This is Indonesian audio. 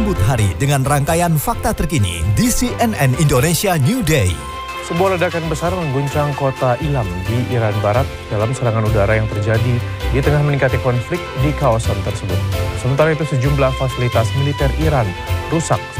sambut hari dengan rangkaian fakta terkini di CNN Indonesia New Day. Sebuah ledakan besar mengguncang kota Ilam di Iran Barat dalam serangan udara yang terjadi di tengah meningkatnya konflik di kawasan tersebut. Sementara itu sejumlah fasilitas militer Iran rusak